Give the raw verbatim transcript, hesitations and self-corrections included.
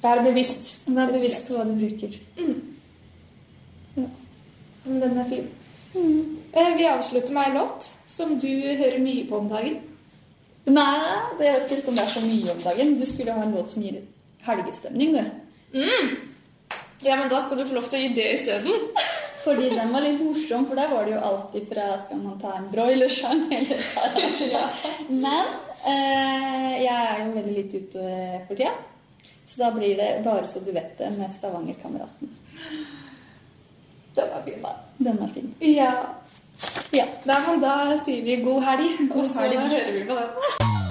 Vær bevisst. Vær bevisst på hva du bruker. Mm. Ja. Men den er fin. Mm. Eh, Vi avslutter med en låt som du hører mye på om dagen. Nei, det vet ikke om det er så mye om dagen. Du skulle ha en låt som gir helgestemning, du. Mm. Ja, men da skal du få lov til å gi det i stedet. Fordi den var litt morsom, for der var det jo alltid fra skal man ta en broilersang eller Sarah. Men eh, jeg er jo veldig litt ute for tida. Så da blir det bare så du vet det med Stavanger-kameraten. Den er fin, da. Den er fin. Ja. Ja. Nei, men da sier vi god helg, og God så helg. hører vi på den.